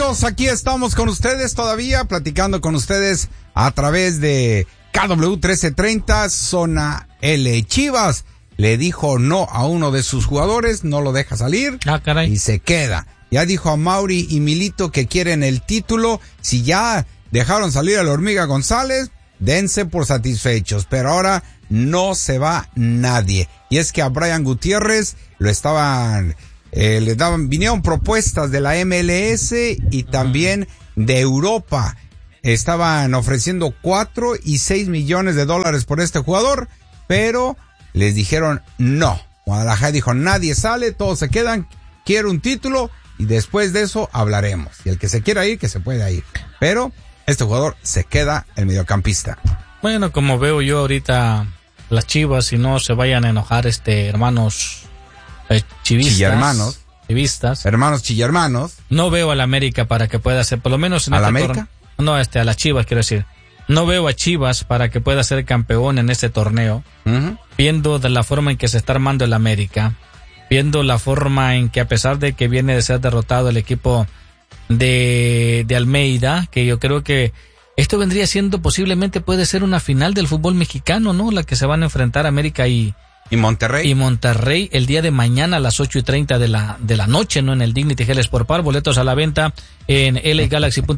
amigos, aquí estamos con ustedes todavía, platicando con ustedes a través de KW 1330, Zona L. Chivas le dijo no a uno de sus jugadores, no lo deja salir y se queda. Ya dijo a Mauri y Milito que quieren el título. Si ya dejaron salir a la Hormiga González, dense por satisfechos, pero ahora no se va nadie. Y es que a Brian Gutiérrez lo estaban, vinieron propuestas de la MLS y también de Europa. Estaban ofreciendo 4 y 6 millones de dólares por este jugador, pero les dijeron no. Guadalajara dijo, nadie sale, todos se quedan, quiero un título y después de eso hablaremos. Y el que se quiera ir, que se pueda ir. Pero este jugador se queda, el mediocampista. Bueno, como veo yo ahorita las Chivas, y no se vayan a enojar hermanos chivistas. Chillermanos. Chivistas. Hermanos chillermanos. No veo a la América para que pueda ser, por lo menos en ¿A la América? No, a las Chivas quiero decir. No veo a Chivas para que pueda ser campeón en este torneo. Viendo de la forma en que se está armando el América, viendo la forma en que, a pesar de que viene de ser derrotado el equipo de Almeida, que yo creo que esto vendría siendo, posiblemente puede ser una final del fútbol mexicano, ¿no? La que se van a enfrentar América y Monterrey. Y Monterrey el día de mañana a las 8:30 de la noche, ¿no? En el Dignity Health Sport Park. Boletos a la venta en lagalaxy.com.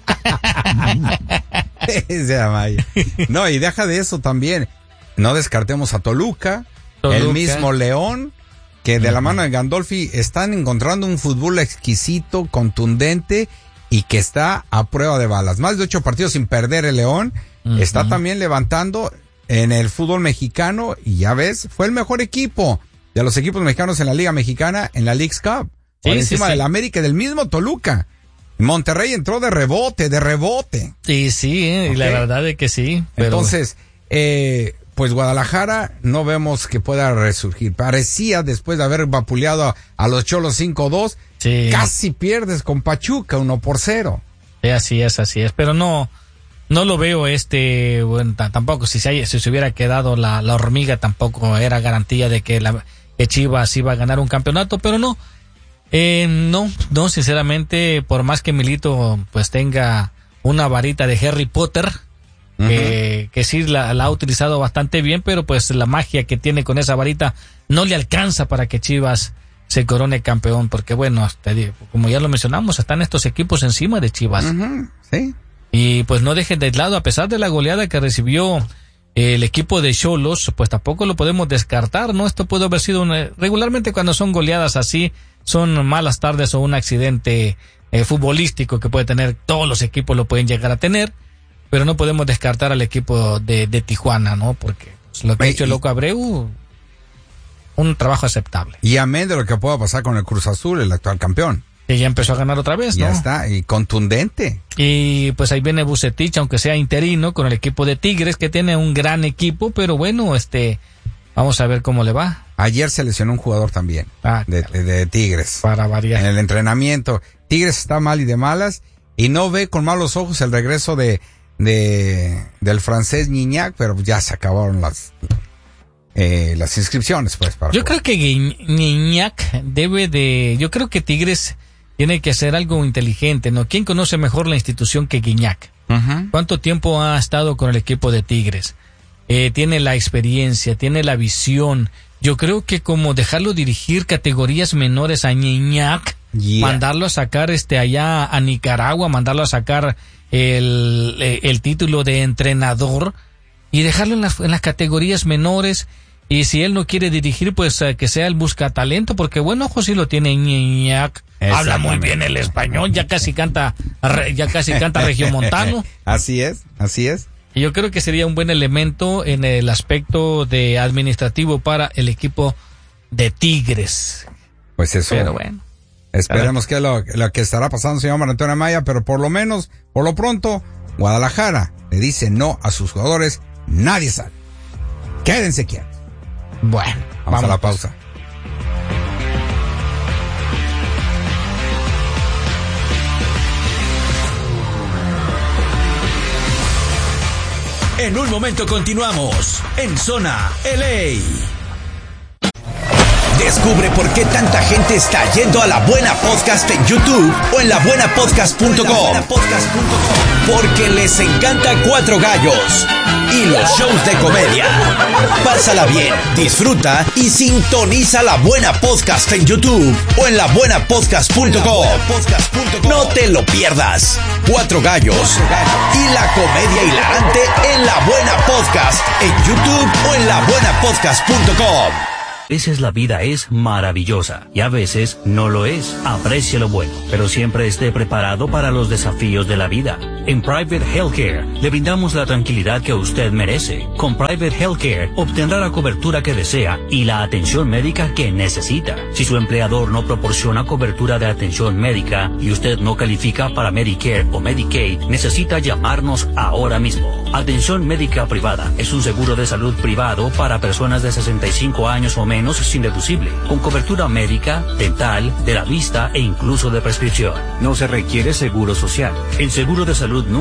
No, y deja de eso también. No descartemos a Toluca, el mismo León, que de la mano de Gandolfi están encontrando un fútbol exquisito, contundente y que está a prueba de balas. Más de 8 partidos sin perder el León. Está también levantando en el fútbol mexicano y ya ves, fue el mejor equipo de los equipos mexicanos en la Liga Mexicana, en la Leagues Cup, por encima del América y del mismo Toluca. Monterrey entró de rebote. Sí, okay. La verdad es que sí. Pero... Entonces, pues Guadalajara no vemos que pueda resurgir. Parecía, después de haber vapuleado a los Cholos 5-2, casi pierdes con Pachuca 1-0. Sí, así es, pero no lo veo bueno, tampoco si se hubiera quedado la Hormiga, tampoco era garantía de que Chivas iba a ganar un campeonato, pero no, sinceramente, por más que Milito pues tenga una varita de Harry Potter, que sí la ha utilizado bastante bien, pero pues la magia que tiene con esa varita no le alcanza para que Chivas se corone campeón, porque bueno, como ya lo mencionamos, están estos equipos encima de Chivas. Sí. Y pues no dejen de lado, a pesar de la goleada que recibió el equipo de Xolos, pues tampoco lo podemos descartar, ¿no? Esto puede haber sido regularmente cuando son goleadas así, son malas tardes o un accidente futbolístico que puede tener, todos los equipos lo pueden llegar a tener, pero no podemos descartar al equipo de Tijuana, ¿no? Porque pues, lo que ha hecho el Loco Abreu, un trabajo aceptable. Y amén de lo que pueda pasar con el Cruz Azul, el actual campeón. Que ya empezó a ganar otra vez, ¿no? Ya está, y contundente. Y pues ahí viene Vucetich, aunque sea interino, con el equipo de Tigres, que tiene un gran equipo, pero bueno, vamos a ver cómo le va. Ayer se lesionó un jugador también, de Tigres. Para variar. En el entrenamiento. Tigres está mal y de malas, y no ve con malos ojos el regreso del francés Gignac, pero ya se acabaron las inscripciones, pues. Yo creo que Gignac yo creo que Tigres tiene que hacer algo inteligente, ¿no? ¿Quién conoce mejor la institución que Gignac? ¿Cuánto tiempo ha estado con el equipo de Tigres? Tiene la experiencia, tiene la visión. Yo creo que como dejarlo dirigir categorías menores a Gignac, mandarlo a sacar allá a Nicaragua, mandarlo a sacar el título de entrenador y dejarlo en las categorías menores. Y si él no quiere dirigir, pues que sea el buscatalento, porque bueno, ojo, sí lo tiene Gignac. Habla muy bien el español, ya casi canta regiomontano. Así es. Y yo creo que sería un buen elemento en el aspecto de administrativo para el equipo de Tigres. Pues eso. Pero bueno. Esperemos que lo que estará pasando, señor Mario Antonio Amaya, pero por lo pronto, Guadalajara le dice no a sus jugadores, nadie sale. Quédense quietos. Bueno, vamos a la pausa. En un momento continuamos en Zona LA. Descubre por qué tanta gente está yendo a La Buena Podcast en YouTube o en labuenapodcast.com. Porque les encanta Cuatro Gallos y los shows de comedia. Pásala bien, disfruta y sintoniza La Buena Podcast en YouTube o en labuenapodcast.com. No te lo pierdas. Cuatro Gallos y la comedia hilarante en La Buena Podcast en YouTube o en labuenapodcast.com. A veces la vida es maravillosa y a veces no lo es. Aprecie lo bueno, pero siempre esté preparado para los desafíos de la vida. En Private Healthcare le brindamos la tranquilidad que usted merece. Con Private Healthcare obtendrá la cobertura que desea y la atención médica que necesita. Si su empleador no proporciona cobertura de atención médica y usted no califica para Medicare o Medicaid, necesita llamarnos ahora mismo. Atención médica privada es un seguro de salud privado para personas de 65 años o menos sin deducible, con cobertura médica, dental, de la vista e incluso de prescripción. No se requiere seguro social. El seguro de salud nunca